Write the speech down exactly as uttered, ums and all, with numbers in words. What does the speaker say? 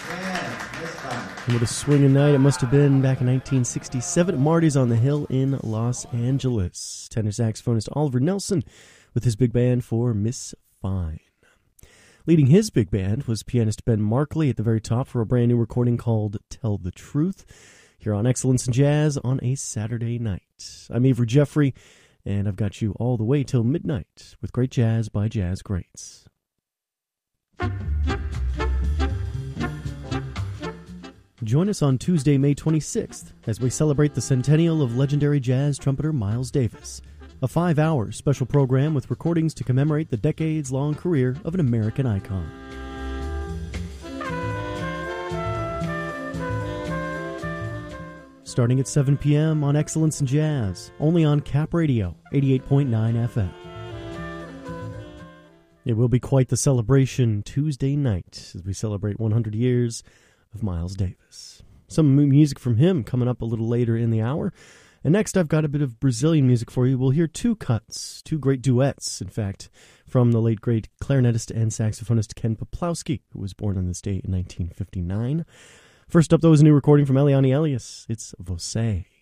What a swinging night it must have been back in nineteen sixty-seven at Marty's on the Hill in Los Angeles. Tenor saxophonist Oliver Nelson with his big band for Miss Fine. Leading his big band was pianist Ben Markley at the very top for a brand new recording called Tell the Truth, here on Excellence in Jazz on a Saturday night. I'm Avery Jeffrey, and I've got you all the way till midnight with great jazz by jazz greats. Join us on Tuesday, May twenty-sixth, as we celebrate the centennial of legendary jazz trumpeter Miles Davis. A five-hour special program with recordings to commemorate the decades-long career of an American icon. Starting at seven p.m. on Excellence in Jazz, only on Cap Radio, eighty-eight point nine F M. It will be quite the celebration Tuesday night as we celebrate one hundred years of Miles Davis. Some music from him coming up a little later in the hour. And next I've got a bit of Brazilian music for you. We'll hear two cuts, two great duets, in fact, from the late great clarinetist and saxophonist Ken Peplowski, who was born on this date in nineteen fifty-nine. First up, though, is a new recording from Eliane Elias. It's Você.